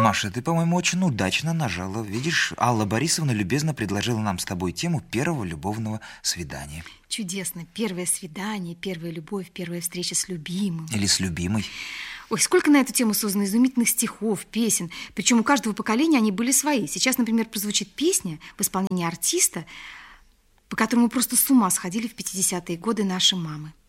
Маша, ты, по-моему, очень удачно нажала. Видишь, Алла Борисовна любезно предложила нам с тобой тему первого любовного свидания. Чудесно. Первое свидание, первая любовь, первая встреча с любимым. Или с любимой. Ой, сколько на эту тему создано изумительных стихов, песен. Причем у каждого поколения они были свои. Сейчас, например, прозвучит песня в исполнении артиста, по которому просто с ума сходили в 50-е годы наши мамы.